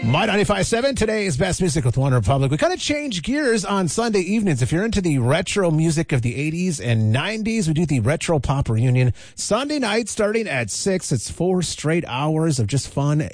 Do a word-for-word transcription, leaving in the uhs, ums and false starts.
My ninety-five point seven, today's best music with One Republic. We kind of change gears on Sunday evenings. If you're into the retro music of the eighties and nineties, we do the Retro Pop Reunion Sunday night starting at six. It's four straight hours of just fun